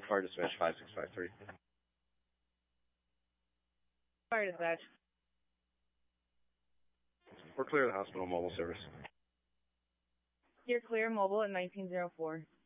Fire dispatch 5653. Fire dispatch. We're clear of the hospital mobile service. You're clear mobile at 1904.